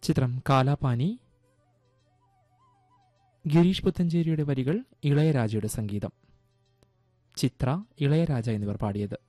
ചിത്രം കാലാപാനി. ഗിരീഷ് പുത്തഞ്ചേരിയുടെ വരികൾ, ഇളയരാജയുടെ സംഗീതം. ചിത്ര, ഇളയരാജ എന്നിവർ പാടിയത്.